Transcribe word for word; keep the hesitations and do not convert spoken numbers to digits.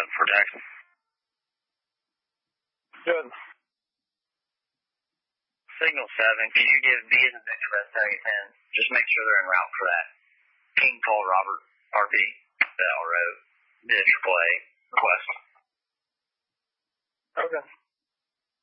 for Jackson. Good. Signal seven, can you give B as a Victor Best Tag ten? Just make sure they're en route for that. King Paul Robert, R B, Bell Road, display, request. Okay.